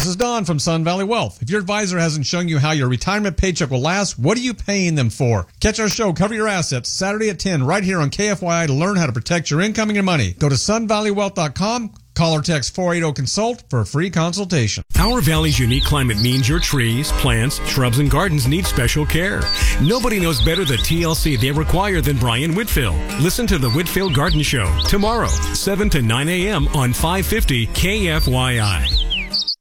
This is Don from Sun Valley Wealth. If your advisor hasn't shown you how your retirement paycheck will last, what are you paying them for? Catch our show, Cover Your Assets, Saturday at 10, right here on KFYI to learn how to protect your income and your money. Go to sunvalleywealth.com. Call or text 480-CONSULT for a free consultation. Our valley's unique climate means your trees, plants, shrubs, and gardens need special care. Nobody knows better the TLC they require than Brian Whitfield. Listen to the Whitfield Garden Show tomorrow, 7 to 9 a.m. on 550 KFYI.